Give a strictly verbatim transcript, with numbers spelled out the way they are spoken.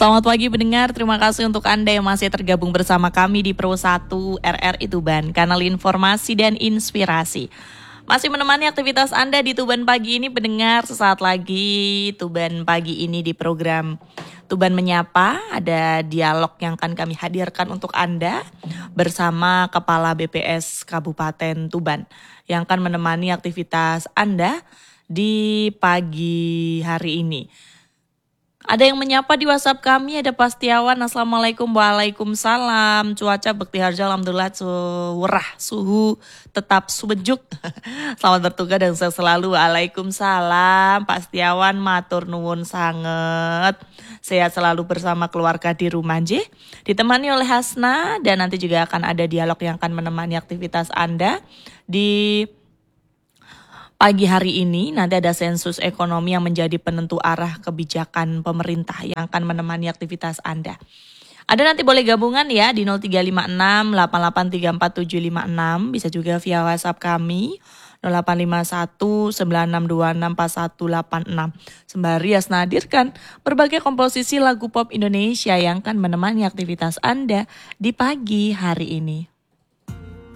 Selamat pagi pendengar, terima kasih untuk Anda yang masih tergabung bersama kami di Pro satu R R I Tuban, kanal informasi dan inspirasi. Masih menemani aktivitas Anda di Tuban Pagi ini pendengar, sesaat lagi Tuban Pagi ini di program Tuban Menyapa, ada dialog yang akan kami hadirkan untuk Anda bersama Kepala B P S Kabupaten Tuban yang akan menemani aktivitas Anda di pagi hari ini. Ada yang menyapa di WhatsApp kami, ada Pastiawan, Assalamualaikum, Waalaikumsalam. Cuaca Bekti Harjo, Alhamdulillah cerah, suhu tetap subejuk. Selamat bertugas dan sukses selalu. Waalaikumsalam, Pastiawan, matur nuwun sanget. Sehat selalu bersama keluarga di rumah J. Ditemani oleh Hasna dan nanti juga akan ada dialog yang akan menemani aktivitas Anda di pagi hari ini. Nanti ada sensus ekonomi yang menjadi penentu arah kebijakan pemerintah yang akan menemani aktivitas Anda. Ada nanti boleh gabungan ya di nol tiga lima enam delapan delapan tiga empat tujuh lima enam. Bisa juga via WhatsApp kami nol delapan lima satu sembilan enam dua enam empat satu delapan enam. Sembari Hasna hadirkan berbagai komposisi lagu pop Indonesia yang akan menemani aktivitas Anda di pagi hari ini.